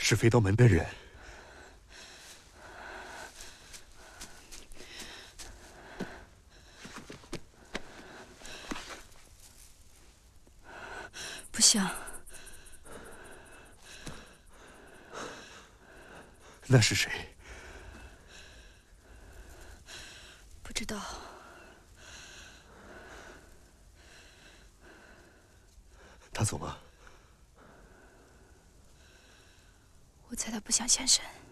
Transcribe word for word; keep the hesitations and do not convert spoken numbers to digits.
是飞刀门的人。 不像。 那是谁？ 不知道。 他走了。 我猜他不想现身。